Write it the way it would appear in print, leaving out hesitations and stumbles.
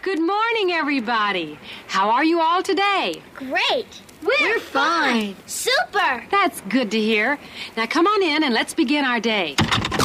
Good morning, everybody. How are you all today? Great. We're fine. Super. That's good to hear. Now come on in and let's begin our day.